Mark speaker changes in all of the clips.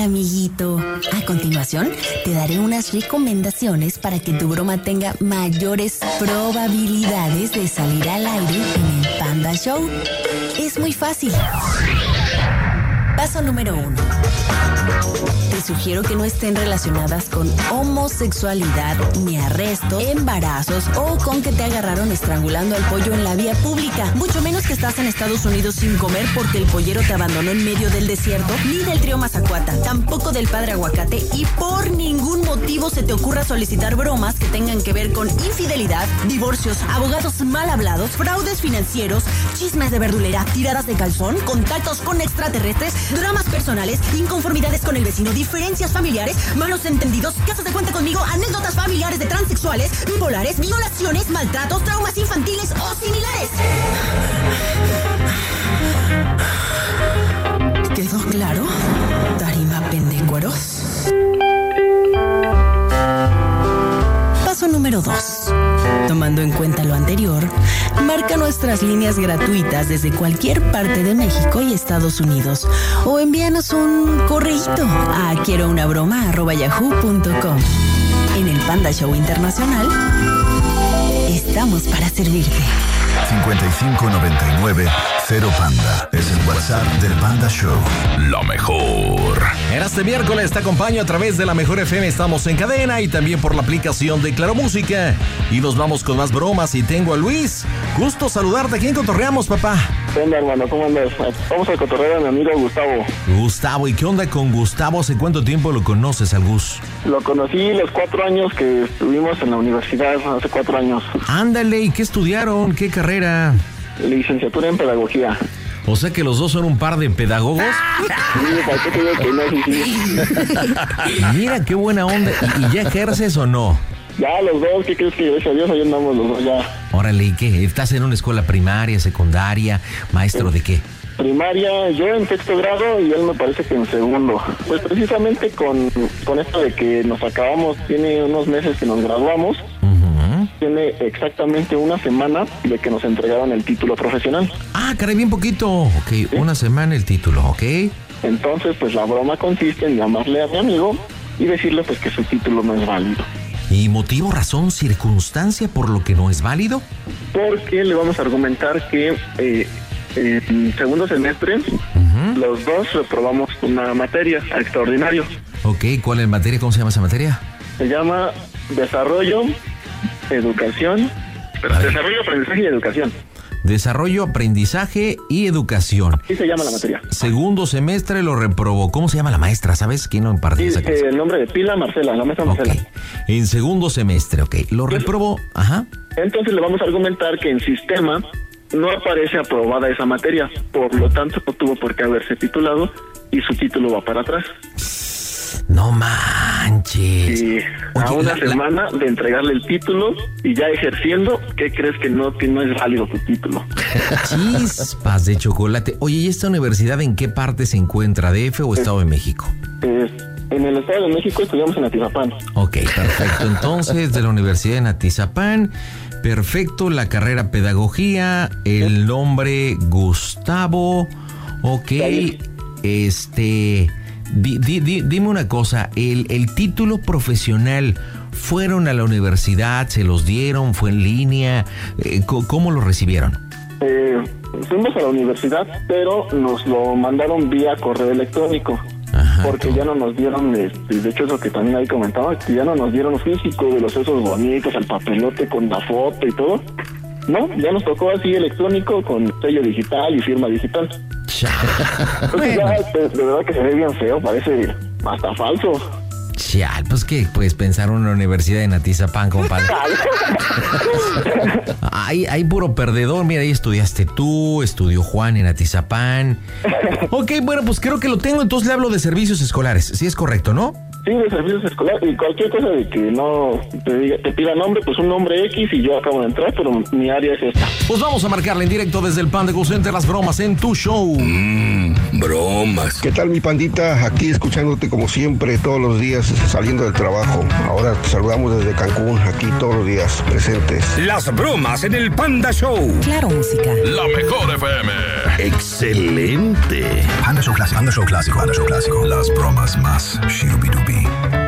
Speaker 1: amiguito. A continuación, te daré unas recomendaciones para que tu broma tenga mayores probabilidades de salir al aire en el Panda Show. Es muy fácil. Paso número 1. Te sugiero que no estén relacionadas con homosexualidad, ni arresto, embarazos o con que te agarraron estrangulando al pollo en la vía pública. Mucho menos que estás en Estados Unidos sin comer porque el pollero te abandonó en medio del desierto, ni del trío Mazacuata, tampoco del padre Aguacate, y por ningún motivo se te ocurra solicitar bromas que tengan que ver con infidelidad, divorcios, abogados mal hablados, fraudes financieros, chismes de verdulera, tiradas de calzón, contactos con extraterrestres, dramas personales, inconformidades con el vecino, diferencias familiares, malos entendidos, casos de cuenta conmigo, anécdotas familiares de transexuales, bipolares, violaciones, maltratos, traumas infantiles o similares. ¿Quedó claro? Tarima pendecueros. Paso número 2. Tomando en cuenta lo anterior, marca nuestras líneas gratuitas desde cualquier parte de México y Estados Unidos o envíanos un correíto a quierounabroma@yahoo.com. En el Panda Show Internacional estamos para servirte.
Speaker 2: 5599 0 Panda es el WhatsApp del Panda Show. Lo mejor.
Speaker 3: En este miércoles te acompaño a través de la Mejor FM. Estamos en cadena y también por la aplicación de Claro Música. Y nos vamos con más bromas y tengo a Luis. Gusto saludarte. ¿A quién cotorreamos, papá?
Speaker 4: ¿Qué onda, hermano? ¿Cómo andas? Vamos a cotorrear a mi amigo Gustavo.
Speaker 3: Gustavo, ¿y qué onda con Gustavo? ¿Hace cuánto tiempo lo conoces al Gus?
Speaker 4: Lo conocí los 4 años que estuvimos en la universidad, hace 4 años.
Speaker 3: Ándale, ¿y qué estudiaron? ¿Qué carrera?
Speaker 4: Licenciatura en pedagogía.
Speaker 3: O sea que los dos son un par de pedagogos.
Speaker 4: Sí, ¿para qué te digo que no? Sí.
Speaker 3: Mira, qué buena onda. ¿Y ya ejerces o no?
Speaker 4: Ya, los dos, ¿qué crees que gracias a Dios ahí andamos los dos ya?
Speaker 3: Órale, ¿y qué? ¿Estás en una escuela primaria, secundaria? ¿Maestro de qué?
Speaker 4: Primaria, yo en 6º grado y él me parece que en 2º. Pues precisamente con esto de que nos acabamos, tiene unos meses que nos graduamos. Tiene exactamente una semana de que nos entregaron el título profesional.
Speaker 3: Ah, caray, bien poquito. Ok, ¿sí? Una semana el título, ok.
Speaker 4: Entonces, pues la broma consiste en llamarle a mi amigo y decirle pues que su título no es válido.
Speaker 3: ¿Y motivo, razón, circunstancia por lo que no es válido?
Speaker 4: Porque le vamos a argumentar que en 2º semestre los dos reprobamos una materia extraordinario.
Speaker 3: Ok, ¿cuál es la materia? ¿Cómo se llama esa materia?
Speaker 4: Se llama Desarrollo, Educación, Desarrollo, Aprendizaje y Educación.
Speaker 3: Desarrollo, Aprendizaje y Educación.
Speaker 4: Sí se llama la materia.
Speaker 3: 2º semestre lo reprobó. ¿Cómo se llama la maestra? ¿Sabes quién lo impartió esa clase?
Speaker 4: El nombre de pila, Marcela, la maestra Marcela.
Speaker 3: Ok, en 2º semestre, ok. Lo reprobó, ajá.
Speaker 4: Entonces le vamos a argumentar que en sistema no aparece aprobada esa materia, por lo tanto no tuvo por qué haberse titulado y su título va para atrás.
Speaker 3: No manches.
Speaker 4: Y a una semana de entregarle el título y ya ejerciendo, ¿qué crees que no es válido tu título?
Speaker 3: Chispas de chocolate. Oye, ¿y esta universidad en qué parte se encuentra? ¿DF o Estado de México?
Speaker 4: En el Estado de México estudiamos en Atizapán.
Speaker 3: Ok, perfecto. Entonces, de la Universidad de Atizapán, perfecto, la carrera Pedagogía, el nombre Gustavo, ok, dime una cosa, el título profesional, ¿fueron a la universidad, se los dieron, fue en línea? ¿Cómo lo recibieron?
Speaker 4: Fuimos a la universidad, pero nos lo mandaron vía correo electrónico. Ajá, porque ya no nos dieron, de hecho eso que también ahí comentaba, que ya no nos dieron físico de los esos bonitos, el papelote con la foto y todo. No, ya nos tocó así electrónico con sello digital y firma digital. Entonces ya de verdad que se ve bien feo, parece hasta falso.
Speaker 3: Chal, pues que puedes pensar una universidad en Atizapán, compadre. Hay puro perdedor. Mira, ahí estudiaste tú, estudió Juan en Atizapán. Ok, bueno, pues creo que lo tengo, entonces le hablo de servicios escolares. Sí es correcto, ¿no?
Speaker 4: Sí, de servicios escolares, y cualquier cosa de que no te pida nombre, pues un nombre X y yo acabo de entrar, pero mi área es esta.
Speaker 3: Pues vamos a marcarle en directo desde el Panda Go Center las bromas en tu show.
Speaker 5: Bromas.
Speaker 6: ¿Qué tal, mi pandita? Aquí escuchándote como siempre, todos los días saliendo del trabajo. Ahora te saludamos desde Cancún, aquí todos los días presentes.
Speaker 5: Las bromas en el Panda Show.
Speaker 1: Claro, música.
Speaker 2: La mejor FM.
Speaker 5: Excelente.
Speaker 2: Panda Show Clásico. Panda Show Clásico. Panda Show Clásico. Las bromas más shirubidubí.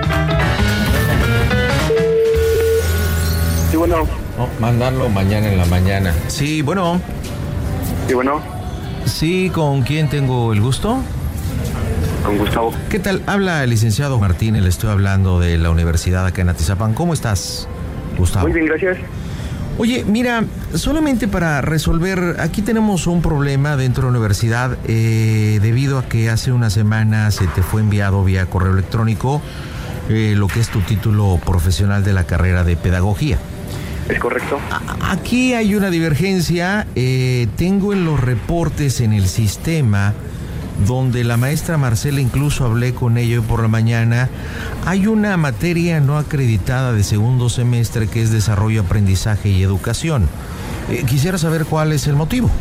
Speaker 4: Sí, bueno.
Speaker 3: Mandarlo mañana en la mañana. Sí, bueno.
Speaker 4: Sí, bueno.
Speaker 3: Sí, ¿con quién tengo el gusto?
Speaker 4: Con Gustavo.
Speaker 3: ¿Qué tal? Habla el licenciado Martínez, le estoy hablando de la universidad acá en Atizapán. ¿Cómo estás, Gustavo?
Speaker 4: Muy bien, gracias.
Speaker 3: Oye, mira, solamente para resolver, aquí tenemos un problema dentro de la universidad debido a que hace una semana se te fue enviado vía correo electrónico lo que es tu título profesional de la carrera de pedagogía.
Speaker 4: ¿Es correcto?
Speaker 3: Aquí hay una divergencia, tengo en los reportes en el sistema donde la maestra Marcela, incluso hablé con ella hoy por la mañana, hay una materia no acreditada de segundo semestre que es desarrollo, aprendizaje y educación. Quisiera saber cuál es el motivo.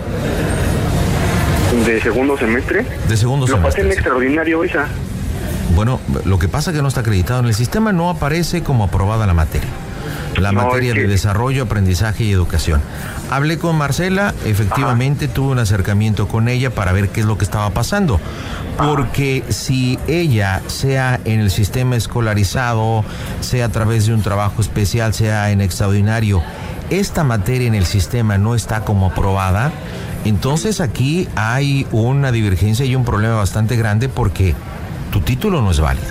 Speaker 4: ¿De segundo semestre?
Speaker 3: De segundo semestre.
Speaker 4: Lo pasé en extraordinario esa.
Speaker 3: Bueno, lo que pasa es que no está acreditado en el sistema, no aparece como aprobada la materia. La materia de desarrollo, aprendizaje y educación. Hablé con Marcela, efectivamente tuve un acercamiento con ella para ver qué es lo que estaba pasando. Porque si ella, sea en el sistema escolarizado, sea a través de un trabajo especial, sea en extraordinario, esta materia en el sistema no está como aprobada, entonces aquí hay una divergencia y un problema bastante grande porque tu título no es válido.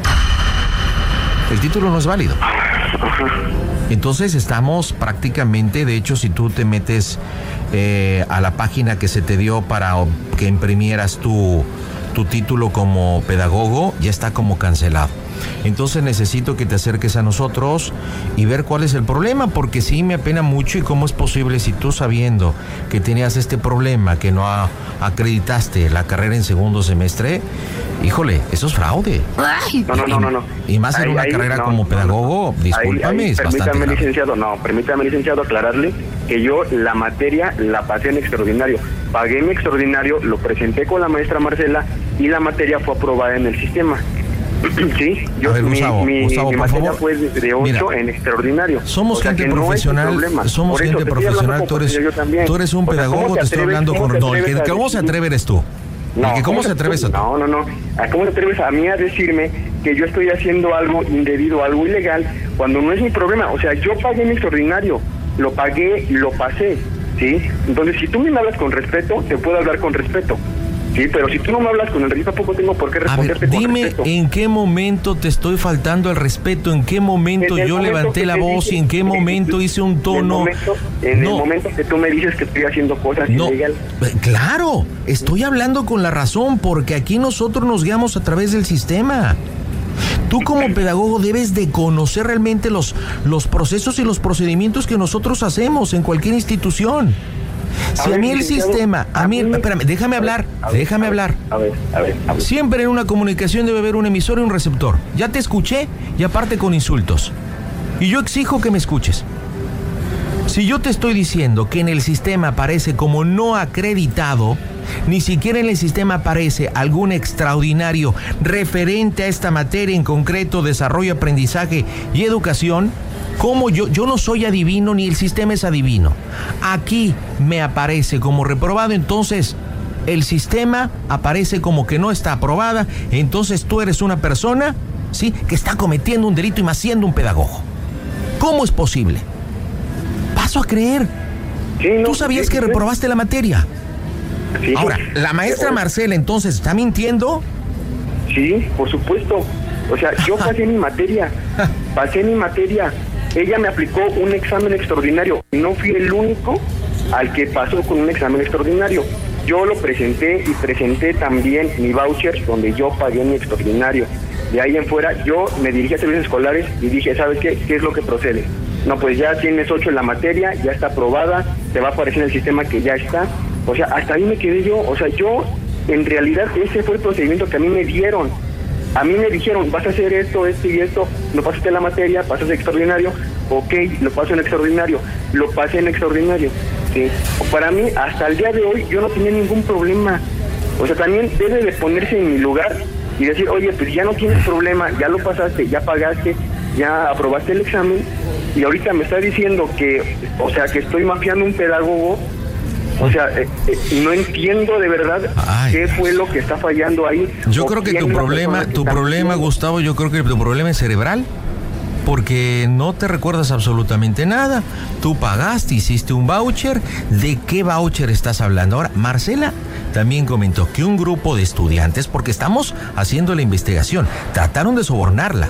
Speaker 3: El título no es válido. Entonces estamos prácticamente, de hecho, si tú te metes a la página que se te dio para que imprimieras tu título como pedagogo, ya está como cancelado. Entonces necesito que te acerques a nosotros y ver cuál es el problema, porque sí me apena mucho y cómo es posible si tú, sabiendo que tenías este problema, que no acreditaste la carrera en segundo semestre, híjole, eso es fraude.
Speaker 4: No.
Speaker 3: Y más en una carrera como pedagogo, discúlpame, es bastante grave.
Speaker 4: Permítame, licenciado, aclararle que yo la materia la pasé en extraordinario. Pagué mi extraordinario, lo presenté con la maestra Marcela y la materia fue aprobada en el sistema. Sí, yo,
Speaker 3: Gustavo,
Speaker 4: mi
Speaker 3: por
Speaker 4: materia
Speaker 3: favor,
Speaker 4: fue de 8
Speaker 3: mira,
Speaker 4: en extraordinario.
Speaker 3: Somos gente profesional, tú eres un pedagogo, te estoy hablando con... No, el que cómo se atreve eres tú. ¿Cómo se atreves a tú?
Speaker 4: No. ¿Cómo te atreves a mí a decirme que yo estoy haciendo algo indebido, algo ilegal, cuando no es mi problema? O sea, yo pagué mi extraordinario, lo pagué, lo pasé, ¿sí? Entonces, si tú me hablas con respeto, te puedo hablar con respeto. Sí, pero si tú no me hablas con el respeto, tampoco tengo por qué responderte con respeto.
Speaker 3: Dime en qué momento te estoy faltando el respeto, en qué momento yo levanté la voz y en qué momento hice un tono.
Speaker 4: En el momento que tú me dices que estoy haciendo cosas ilegales.
Speaker 3: Claro, estoy hablando con la razón, porque aquí nosotros nos guiamos a través del sistema. Tú como pedagogo debes de conocer realmente los procesos y los procedimientos que nosotros hacemos en cualquier institución. Si a mí el sistema, espérame, déjame hablar.
Speaker 4: A ver.
Speaker 3: Siempre en una comunicación debe haber un emisor y un receptor. Ya te escuché y aparte con insultos. Y yo exijo que me escuches. Si yo te estoy diciendo que en el sistema aparece como no acreditado, ni siquiera en el sistema aparece algún extraordinario referente a esta materia en concreto, desarrollo, aprendizaje y educación, ¿cómo yo no soy adivino ni el sistema es adivino? Aquí me aparece como reprobado, entonces el sistema aparece como que no está aprobada, entonces tú eres una persona, ¿sí?, que está cometiendo un delito y más siendo un pedagogo. ¿Cómo es posible? Paso a creer.
Speaker 4: Sí,
Speaker 3: ¿Tú sabías que reprobaste la materia?
Speaker 4: Sí.
Speaker 3: Ahora, ¿la maestra Marcela entonces está mintiendo?
Speaker 4: Sí, por supuesto. O sea, yo pasé mi materia. Ella me aplicó un examen extraordinario. No fui el único al que pasó con un examen extraordinario. Yo lo presenté y presenté también mi voucher donde yo pagué mi extraordinario. De ahí en fuera yo me dirigí a servicios escolares y dije, ¿sabes qué? ¿Qué es lo que procede? No, pues ya tienes 8 en la materia, ya está aprobada, te va a aparecer en el sistema que ya está. O sea, hasta ahí me quedé yo. O sea, yo, en realidad, ese fue el procedimiento que a mí me dieron. A mí me dijeron, vas a hacer esto, esto y esto, no pasaste la materia, pasas de extraordinario, ok, lo paso en extraordinario, lo pasé en extraordinario. ¿Sí? Para mí, hasta el día de hoy, yo no tenía ningún problema. O sea, también debe de ponerse en mi lugar y decir, oye, pues ya no tienes problema, ya lo pasaste, ya pagaste, ya aprobaste el examen, y ahorita me está diciendo que, o sea, que estoy mafiando un pedagogo. O sea, no entiendo de verdad qué fue lo que está fallando ahí.
Speaker 3: Yo creo que tu problema, Gustavo, yo creo que tu problema es cerebral, porque no te recuerdas absolutamente nada. Tú pagaste, hiciste un voucher. ¿De qué voucher estás hablando? Ahora, Marcela también comentó que un grupo de estudiantes, porque estamos haciendo la investigación, trataron de sobornarla.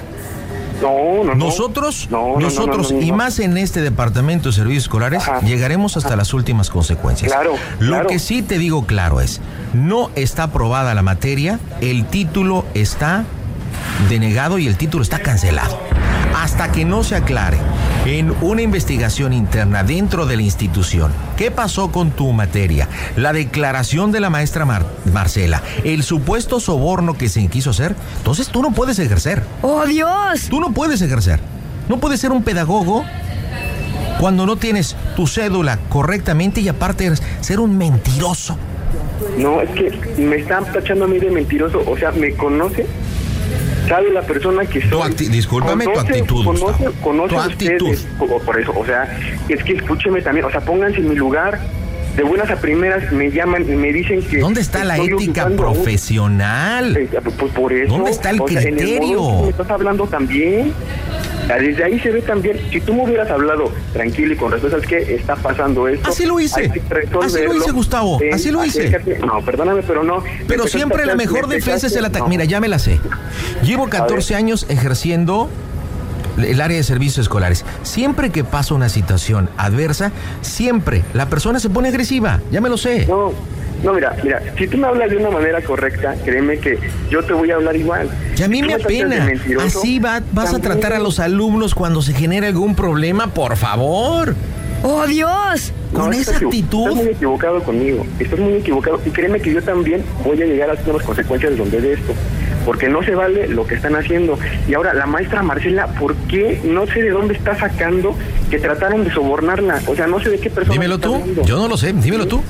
Speaker 3: Nosotros, y más en este departamento de servicios escolares, llegaremos hasta las últimas consecuencias. Lo que sí te digo claro es, no está aprobada la materia, el título está denegado y el título está cancelado. Hasta que no se aclare en una investigación interna dentro de la institución qué pasó con tu materia, la declaración de la maestra Marcela, el supuesto soborno que se quiso hacer, entonces tú no puedes ejercer.
Speaker 7: ¡Oh, Dios!
Speaker 3: Tú no puedes ejercer. No puedes ser un pedagogo cuando no tienes tu cédula correctamente y aparte eres ser un mentiroso.
Speaker 4: No, es que me están tachando a mí de mentiroso, o sea, me conoce. ¿Sabe la persona que soy?
Speaker 3: Discúlpame, tu actitud.
Speaker 4: Conoce ustedes, por eso, o sea, es que escúcheme también, o sea, pónganse en mi lugar. De buenas a primeras me llaman y me dicen que...
Speaker 3: ¿Dónde está la ética profesional?
Speaker 4: Pues por eso.
Speaker 3: ¿Dónde está el criterio?
Speaker 4: En el modo que me estás hablando también. Desde ahí se ve también, si tú me hubieras hablado tranquilo y con respeto, ¿sabes qué? Está pasando esto.
Speaker 3: Así lo hice, Gustavo, así lo hice.
Speaker 4: No, perdóname, pero no.
Speaker 3: Pero siempre la mejor defensa es el ataque. Mira, ya me la sé. Llevo 14 años ejerciendo el área de servicios escolares. Siempre que pasa una situación adversa, siempre la persona se pone agresiva, ya me lo sé.
Speaker 4: No, mira, si tú me hablas de una manera correcta, créeme que yo te voy a hablar igual.
Speaker 3: Y a mí me apena. Así vas a tratar a los alumnos cuando se genere algún problema, por favor.
Speaker 7: ¡Oh, Dios!
Speaker 3: Con esa actitud.
Speaker 4: Estás muy equivocado conmigo. Estás muy equivocado. Y créeme que yo también voy a llegar a las consecuencias de esto. Porque no se vale lo que están haciendo. Y ahora, la maestra Marcela, ¿por qué? No sé de dónde está sacando que trataron de sobornarla. O sea, no sé de qué persona.
Speaker 3: Dímelo tú. Yo no lo sé. Dímelo tú.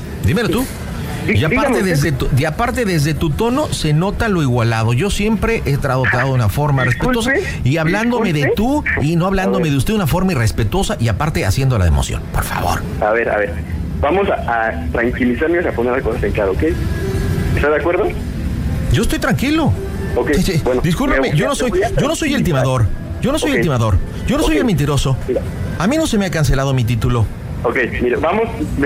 Speaker 3: Y aparte desde tu tono se nota lo igualado. Yo siempre he tratado de una forma respetuosa y hablándome de tú y no hablándome de usted de una forma irrespetuosa y aparte haciendo la emoción. Por favor.
Speaker 4: A ver. Vamos a tranquilizarnos y a poner las cosas en claro, ¿ok? ¿Estás de acuerdo?
Speaker 3: Yo estoy tranquilo.
Speaker 4: Okay,
Speaker 3: sí.
Speaker 4: Bueno,
Speaker 3: discúlpame, yo no soy el timador. Yo no soy el timador. Yo no soy el mentiroso.
Speaker 4: Mira.
Speaker 3: A mí no se me ha cancelado mi título.
Speaker 4: Ok, mira, vamos,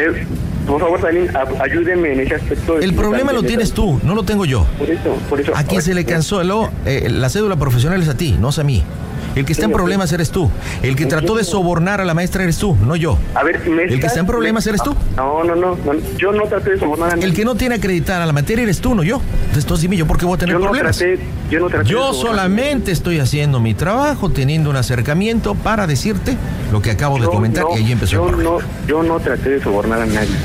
Speaker 4: por favor, también ayúdenme en ese aspecto.
Speaker 3: El problema lo tienes tú, no lo tengo yo.
Speaker 4: Por eso.
Speaker 3: A quien se le canceló la cédula profesional es a ti, no es a mí. El que está en problemas eres tú. El que trató de sobornar a la maestra eres tú, no yo.
Speaker 4: A ver,
Speaker 3: el que está en problemas eres tú.
Speaker 4: No. Yo no traté de sobornar a nadie.
Speaker 3: El que no tiene acreditada la materia eres tú, no yo. Entonces dime yo por qué voy a tener problemas. Yo solamente estoy haciendo mi trabajo, teniendo un acercamiento para decirte lo que acabo de comentar y ahí empezó el problema.
Speaker 4: Yo no traté de sobornar a nadie.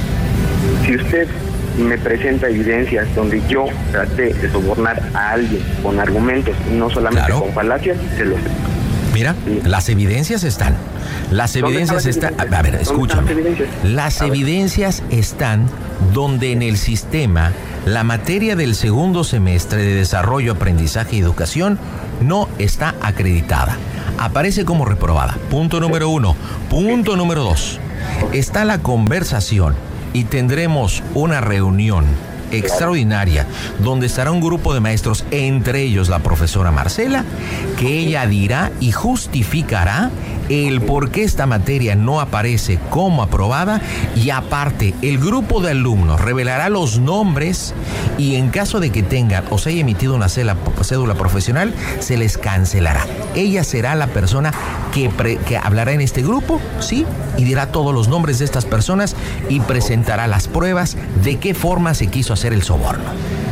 Speaker 4: Si usted me presenta evidencias donde yo traté de sobornar a alguien con argumentos, no solamente con falacias, se los...
Speaker 3: Mira, las evidencias están. Las evidencias están... A ver, escúchame. Las evidencias están donde en el sistema la materia del segundo semestre de desarrollo, aprendizaje y educación no está acreditada. Aparece como reprobada. Punto número 1. Punto número 2. Está la conversación y tendremos una reunión extraordinaria donde estará un grupo de maestros, entre ellos la profesora Marcela, que ella dirá y justificará el por qué esta materia no aparece como aprobada y aparte el grupo de alumnos revelará los nombres y en caso de que tengan o se haya emitido una cédula profesional se les cancelará. Ella será la persona que hablará en este grupo, ¿sí? Y dirá todos los nombres de estas personas y presentará las pruebas de qué forma se quiso hacer el soborno.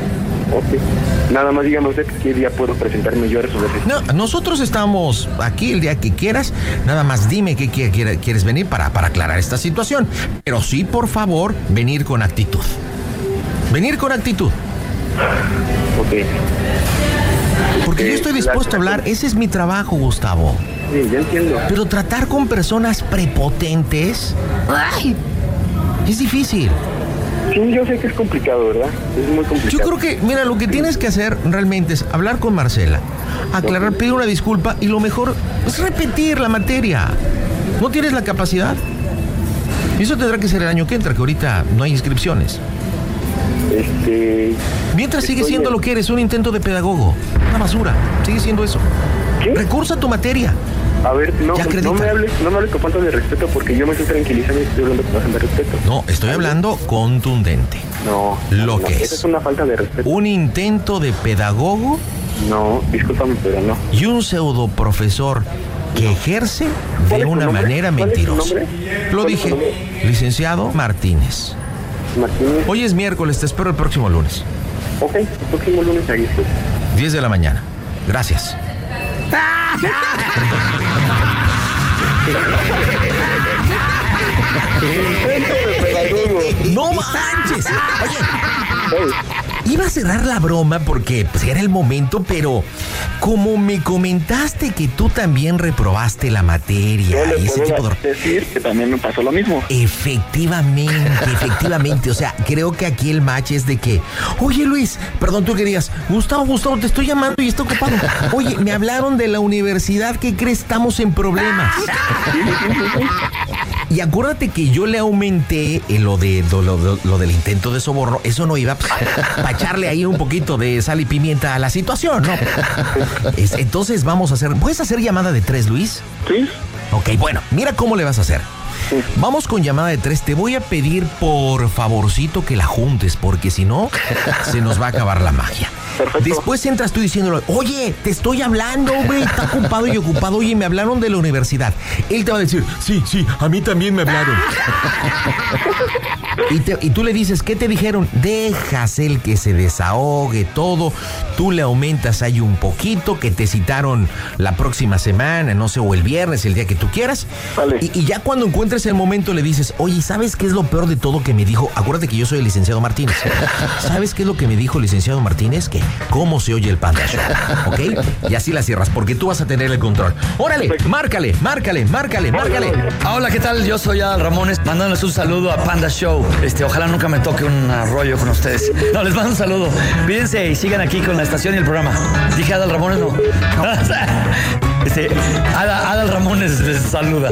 Speaker 4: Ok. Nada más dígame usted qué día puedo presentarme yo a resolver esto.
Speaker 3: No, nosotros estamos aquí el día que quieras. Nada más dime qué quieres venir para aclarar esta situación. Pero sí, por favor, venir con actitud. Venir con actitud.
Speaker 4: Ok.
Speaker 3: Porque yo estoy dispuesto a hablar, ese es mi trabajo, Gustavo.
Speaker 4: Sí, ya entiendo.
Speaker 3: Pero tratar con personas prepotentes, ¡ay!, es difícil.
Speaker 4: Sí, yo sé que es complicado, ¿verdad? Es muy complicado.
Speaker 3: Yo creo que, mira, lo que tienes que hacer realmente es hablar con Marcela, aclarar, pedir una disculpa y lo mejor es repetir la materia. ¿No tienes la capacidad? Y eso tendrá que ser el año que entra, que ahorita no hay inscripciones. Mientras sigue siendo lo que eres, un intento de pedagogo, una basura, sigue siendo eso.
Speaker 4: ¿Qué?
Speaker 3: Recursa tu materia.
Speaker 4: A ver, no me hables con falta de respeto porque yo me estoy tranquilizando y estoy hablando con falta de respeto.
Speaker 3: No, estoy hablando contundente.
Speaker 4: No.
Speaker 3: Lo que es.
Speaker 4: Esa es una falta de respeto.
Speaker 3: Un intento de pedagogo.
Speaker 4: No, discúlpame, pero no.
Speaker 3: Y un pseudo profesor que ejerce de una manera mentirosa. Lo dije, licenciado Martínez. Hoy es miércoles, te espero el próximo lunes.
Speaker 4: Ok, el próximo lunes ahí estoy.
Speaker 3: 10 de la mañana. Gracias. No manches. Oye, iba a cerrar la broma porque pues, era el momento, pero como me comentaste que tú también reprobaste la materia y ese tipo de...
Speaker 4: decir que también me pasó lo mismo.
Speaker 3: Efectivamente. O sea, creo que aquí el match es de que, oye Luis, perdón, tú querías, Gustavo, te estoy llamando y está ocupado. Oye, me hablaron de la universidad, ¿qué crees? Estamos en problemas. Y acuérdate que yo le aumenté lo del intento de soborno. Eso no iba para echarle ahí un poquito de sal y pimienta a la situación, ¿no? Entonces vamos a hacer... ¿Puedes hacer llamada de 3, Luis?
Speaker 4: Sí.
Speaker 3: Ok, bueno, mira cómo le vas a hacer. Vamos con llamada de 3. Te voy a pedir por favorcito que la juntes, porque si no, se nos va a acabar la magia.
Speaker 4: Perfecto.
Speaker 3: Después entras tú diciéndole, oye, te estoy hablando, güey, está ocupado y ocupado. Oye, me hablaron de la universidad. Él te va a decir, sí, a mí también me hablaron. Y tú le dices, ¿qué te dijeron? Dejas el que se desahogue todo. Tú le aumentas ahí un poquito, que te citaron la próxima semana, no sé, o el viernes, el día que tú quieras.
Speaker 4: Vale.
Speaker 3: Y ya cuando encuentres el momento le dices, oye, ¿sabes qué es lo peor de todo que me dijo? Acuérdate que yo soy el licenciado Martínez. ¿Sabes qué es lo que me dijo el licenciado Martínez? Que cómo se oye el Panda Show, ¿ok? Y así la cierras, porque tú vas a tener el control. ¡Órale! Márcale.
Speaker 8: Hola, ¿qué tal? Yo soy Adal Ramones, mandándoles un saludo a Panda Show. Ojalá nunca me toque un rollo con ustedes. No, les mando un saludo. Cuídense y sigan aquí con la estación y el programa. Dije Adal Ramones, no. Adal Ramones les saluda.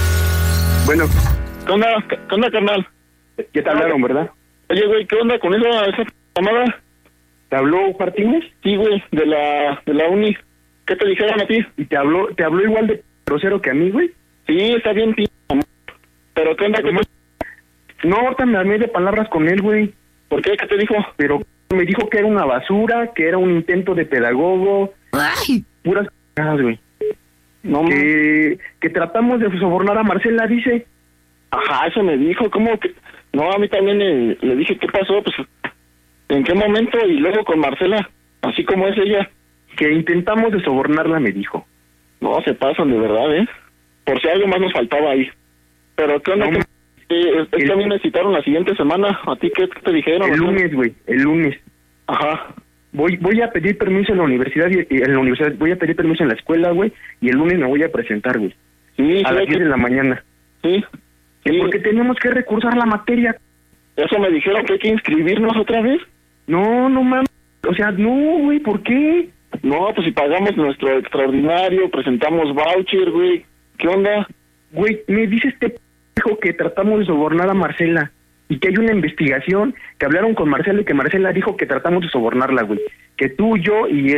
Speaker 4: Bueno, ¿qué onda, carnal? ¿Qué te hablaron, verdad? Oye, güey, ¿qué onda con esa llamada? ¿Te habló Martínez? Sí, güey, de la uni. ¿Qué te dijeron a ti? ¿Y te habló igual de grosero que a mí, güey? Sí, está bien, tío. Pero ¿qué onda? No, ahorita me armé de palabras con él, güey. ¿Por qué? ¿Qué te dijo? Pero me dijo que era una basura, que era un intento de pedagogo. ¡Ay! Puras cagadas, güey. No, que tratamos de sobornar a Marcela, dice. Ajá, eso me dijo. ¿Cómo que...? No, a mí también le dije, ¿qué pasó? Pues, ¿en qué momento? Y luego con Marcela, así como es ella. Que intentamos de sobornarla, me dijo. No, se pasan de verdad, ¿eh? Por si algo más nos faltaba ahí. Pero, ¿qué onda? No, es que a mí me citaron la siguiente semana. ¿A ti qué te dijeron? El lunes, güey, el lunes. Ajá. Voy a pedir permiso en la universidad, voy a pedir permiso en la escuela, güey, y el lunes me voy a presentar, güey. Sí, a las 10 de la mañana. Sí. Porque tenemos que recursar la materia. ¿Eso me dijeron que hay que inscribirnos otra vez? No mames. O sea, no, güey, ¿por qué? No, pues si pagamos nuestro extraordinario, presentamos voucher, güey. ¿Qué onda? Güey, me dice este p***jo que tratamos de sobornar a Marcela. Y que hay una investigación, que hablaron con Marcela y que Marcela dijo que tratamos de sobornarla, güey. Que tú, yo y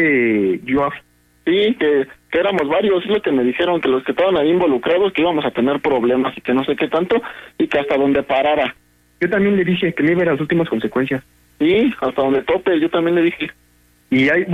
Speaker 4: Joaf. Sí, que éramos varios, es lo que me dijeron, que los que estaban ahí involucrados, que íbamos a tener problemas y que no sé qué tanto, y que hasta donde parara. Yo también le dije que me iba a las últimas consecuencias. Sí, hasta donde tope, yo también le dije. Y hay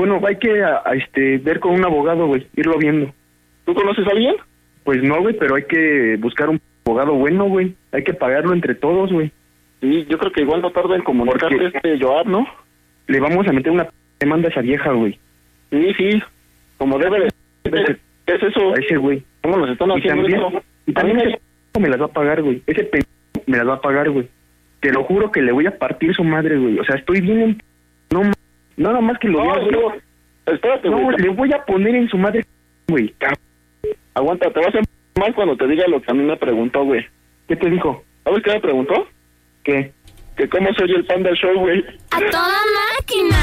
Speaker 4: que ver con un abogado, güey, irlo viendo. ¿Tú conoces a alguien? Pues no, güey, pero hay que buscar un abogado bueno, güey. Hay que pagarlo entre todos, güey. Sí, yo creo que igual no tarda en comunicarte Joab, ¿no? Le vamos a meter una demanda a esa vieja, güey. Sí, como debe de... ¿Qué es eso? A ese güey. ¿Cómo nos están haciendo eso? Y también ese me las va a pagar, güey. Ese me las va a pagar, güey. Te lo juro que le voy a partir su madre, güey. O sea, estoy bien en... No, nada más que lo veas, güey. Espérate,
Speaker 9: No,
Speaker 4: güey.
Speaker 9: le voy a poner en su madre, güey.
Speaker 4: Aguanta, te vas a mal cuando te diga lo que a mí me preguntó, güey.
Speaker 9: ¿Qué te dijo?
Speaker 4: ¿Sabes qué me preguntó?
Speaker 9: ¿Qué?
Speaker 4: Que cómo soy el Panda Show, güey.
Speaker 1: ¡A toda máquina!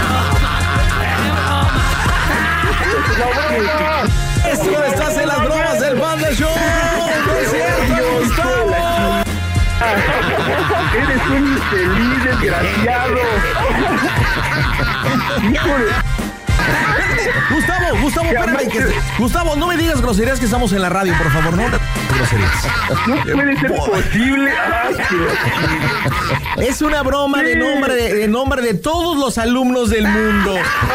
Speaker 3: Esto estás en las bromas del Panda Show. ¡No es cierto, Gustavo!
Speaker 9: Eres un infeliz desgraciado. Hijo de...
Speaker 3: Gustavo, espérame. Gustavo, no me digas groserías que estamos en la radio, por favor, no groserías.
Speaker 9: No puede ser posible. Ay,
Speaker 3: Es una broma de nombre de todos los alumnos del mundo.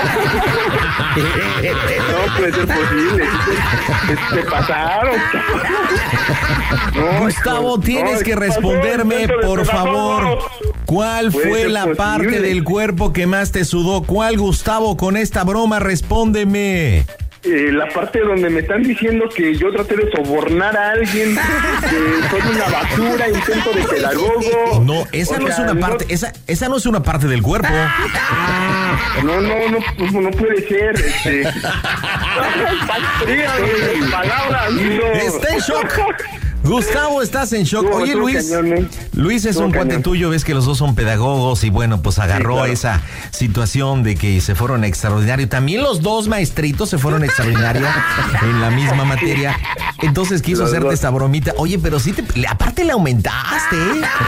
Speaker 9: no puede ser posible. Te pasaron. No,
Speaker 3: Gustavo, tienes que responderme, por favor. ¿Cuál fue la parte del cuerpo que más te sudó? ¿Cuál, Gustavo, con esta broma? Respóndeme.
Speaker 9: La parte donde me están diciendo que yo traté de sobornar a alguien, que soy una basura, intento de pedagogo.
Speaker 3: No, esa no es una parte, esa no es una parte del cuerpo.
Speaker 9: No puede ser. Palabras.
Speaker 3: Está en shock. Gustavo, estás en shock. Oye, Luis. Luis es un cuate tuyo, ves que los dos son pedagogos y bueno, pues agarró esa situación de que se fueron extraordinarios. También los dos maestritos se fueron extraordinarios en la misma materia. Entonces quiso hacerte esta bromita. Oye, pero sí aparte le aumentaste.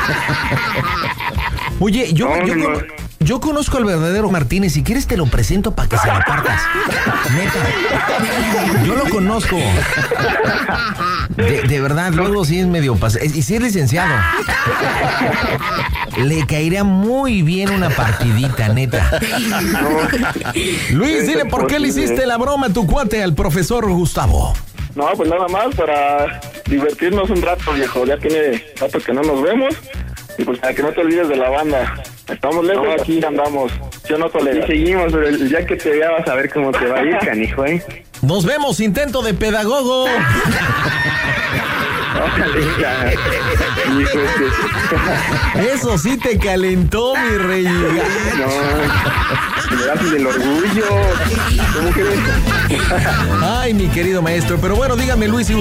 Speaker 3: Oye, yo conozco al verdadero Martínez. Si quieres te lo presento para que se la partas. Neta. Yo lo conozco. De verdad, luego sí es medio y sí es licenciado. Le caería muy bien una partidita, neta. Luis, dile por qué le hiciste la broma a tu cuate al profesor Gustavo.
Speaker 4: No, pues nada más para divertirnos un rato, viejo. Ya tiene rato que no nos vemos. Y pues para que no te olvides de la banda. Estamos lejos, aquí andamos. Yo no tolero.
Speaker 9: Y seguimos, pero ya que te veas a ver cómo te va a ir, canijo,
Speaker 3: Nos vemos, intento de pedagogo. Eso sí te calentó, mi rey.
Speaker 9: No, me das del orgullo. ¿Cómo crees?
Speaker 3: Ay, mi querido maestro. Pero bueno, dígame, Luis,